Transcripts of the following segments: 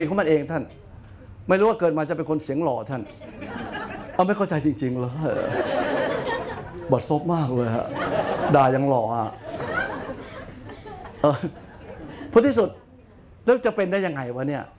ของมันเองท่านไม่รู้ว่าเกิดมาจะเป็นคนเสียงหล่อท่านเอาไม่เข้าใจจริงๆเลยบทซบมากเลยฮะด่ายังหล่ออ่ะพอที่สุดแล้วจะเป็นได้ยังไงวะเนี่ย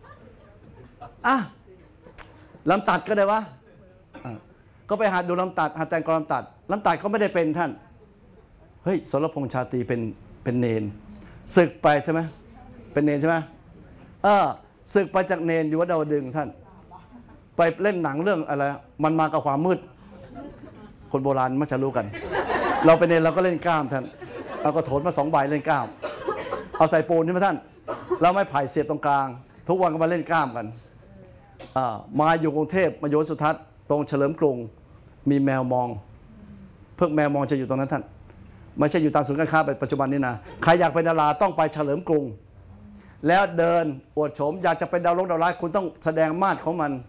ลำตัดก็ได้วะก็ไปหาดูลำตัดหาแต่งกรลำตัดก็ไม่ได้เป็นท่านเฮ้ยสรพงษ์ชาตรีเป็นเนนศึกไปใช่ไหมเป็นเนนใช่ไหมศึกไปจากเนนอยู่วัดดาวดึงท่านไปเล่นหนังเรื่องอะไรมันมากับความมืดคนโบราณมักจะรู้กันเราเป็นเนนเราก็เล่นกล้ามท่านเอากระโถนมา2 ใบเล่นกล้ามเอาใส่ปูนใช่ไหมท่านเราไม่ไผ่เสียบตรงกลางทุกวันก็มาเล่นกล้ามกันมาอยู่กรุงเทพมาโยนสุทัศน์ตรงเฉลิมกรุงมีแมวมองเพิ่งแมวมองจะอยู่ตรงนั้นท่านไม่ใช่อยู่ตามศูนย์การค้าปัจจุบันนี้นะใครอยากเป็นดาราต้องไปเฉลิมกรุงแล้วเดินอวดโฉมอยากจะเป็นดาวร้ายคุณต้องแสดงมาดของมัน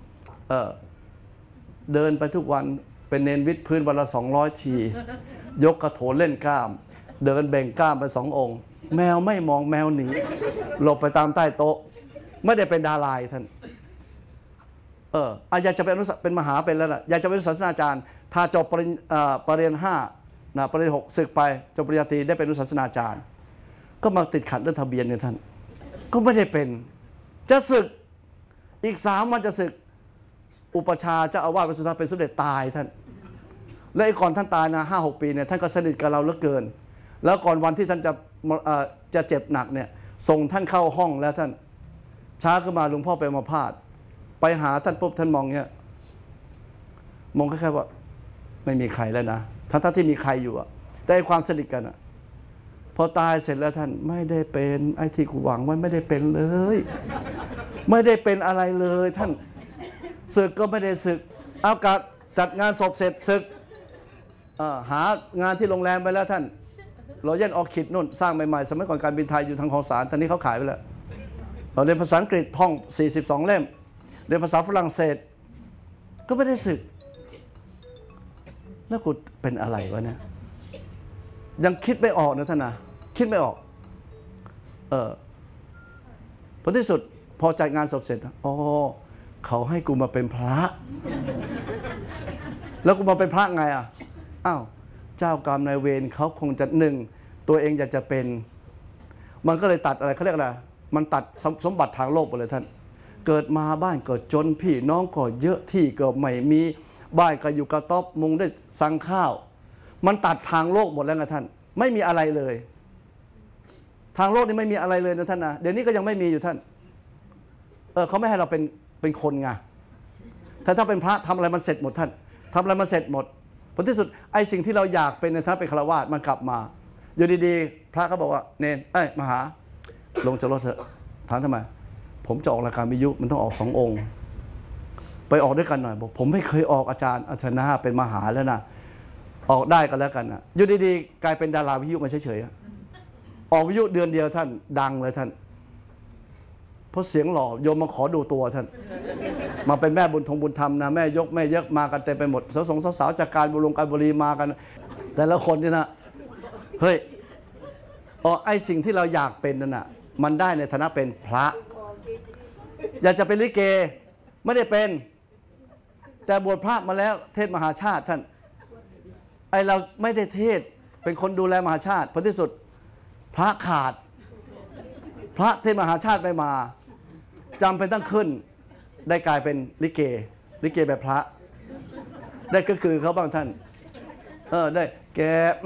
เดินไปทุกวันเป็นเนนวิทพื้นวันละ200 ทียกกระโถนเล่นกล้ามเดินเบ่งกล้ามไป2 องค์แมวไม่มองแมวหนีหลบไปตามใต้โต๊ะไม่ได้เป็นดาราท่านอยากจะเป็นมหาเป็นแล้วล่ะอยากจะเป็นศาสนาจารย์ถ้าจบปริญญา5ปริญญา6ศึกไปจบปริญญาตรีได้เป็นศาสนาจารย์ก็มาติดขัดเรื่องทะเบียนเนี่ยท่านก็ไม่ได้เป็นจะศึกอีก3 วันจะศึกอุปชาเจ้าอาวาสวัดสุทัศน์เป็นสมเด็จตายท่านและก่อนท่านตายนะ5-6 ปีเนี่ยท่านก็สนิทกับเราเหลือเกินแล้วก่อนวันที่ท่านจะเจ็บหนักเนี่ยส่งท่านเข้าห้องแล้วท่านช้าขึ้นมาหลวงพ่อไปมาพาดไปหาท่านปุ๊บท่านมองเนี่ยมองแค่ว่าไม่มีใครแล้วนะทั้งที่มีใครอยู่แต่ความสนิทกันพอตายเสร็จแล้วท่านไม่ได้เป็นไอ้ที่กูหวังไว้ไม่ได้เป็นเลยไม่ได้เป็นอะไรเลยท่านศึกก็ไม่ได้ศึกเอากะจัดงานศพเสร็จศึกหางานที่โรงแรมไปแล้วท่านรอยัลออคิดนู่นสร้างใหม่ๆสมัยก่อนการบินไทยอยู่ทางคลองสารตอนนี้เขาขายไปแล้วเราเรียนภาษาอังกฤษท่อง42 เล่มเรียนภาษาฝรั่งเศสก็ไม่ได้ศึกแล้วกูเป็นอะไรวะเนี่ยยังคิดไม่ออกนะท่านนะคิดไม่ออกผลที่สุดพอจัดงานศพเสร็จเขาให้กูมาเป็นพระแล้วกูมาเป็นพระไงเจ้ากรรมนายเวรเขาคงจะตัวเองอยากจะเป็นมันก็เลยตัดอะไรเขาเรียกอะไรมันตัดสมบัติทางโลกไปเลยท่านเกิดมาบ้านก็จนพี่น้องก็เยอะที่ก็ไม่มีบ้านก็อยู่กระต๊อบมุงได้สั่งข้าวมันตัดทางโลกหมดแล้วไงท่านไม่มีอะไรเลยทางโลกนี่ไม่มีอะไรเลยนะท่านนะเดี๋ยวนี้ก็ยังไม่มีอยู่ท่านเขาไม่ให้เราเป็นคนไงถ้าเป็นพระทำอะไรมันเสร็จหมดท่านทำอะไรมันเสร็จหมดผลที่สุดไอ้สิ่งที่เราอยากเป็นในฐานะเป็นฆราวาสมันกลับมาอยู่ดีๆพระก็บอกว่าเนนมหาลงจากรถเถอะถามทำไมผมจะออกรายการวิทยุมันต้องออก2 องค์ไปออกด้วยกันหน่อยบอกผมไม่เคยออกอาจารย์อาจารย์เป็นมหาแล้วนะออกได้กันแล้วกันนะอยู่ดีๆกลายเป็นดาราวิทยุมาเฉยๆออกวิทยุเดือนเดียวท่านดังเลยท่านเพราะเสียงหล่อโยมมาขอดูตัวท่านมาเป็นแม่บุญธรรมนะแม่ยกแม่เยอะมากันเต็มไปหมดสาวจากการบุรีมากันแต่ละคนนี่นะเฮ้ยไอสิ่งที่เราอยากเป็นนั่นน่ะมันได้ในฐานะเป็นพระอยากจะเป็นลิเกไม่ได้เป็นแต่บวชพระมาแล้วเทศมหาชาติท่านไอเราไม่ได้เทศเป็นคนดูแลมหาชาติผลที่สุดพระขาดพระเทศมหาชาติไม่มาจำเป็นต้องขึ้นได้กลายเป็นลิเกแบบพระได้ก็คือเขาบ้างท่านได้แก